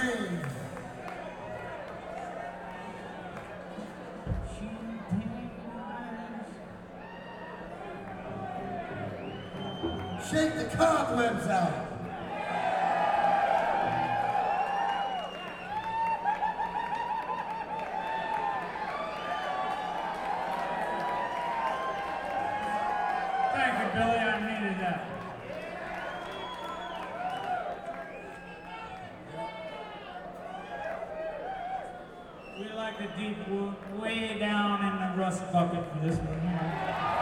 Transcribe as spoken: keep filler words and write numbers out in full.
rain. Shake the cobwebs out. Thank you, Billy. I needed that. We like the deep, way down in the rust bucket for this one.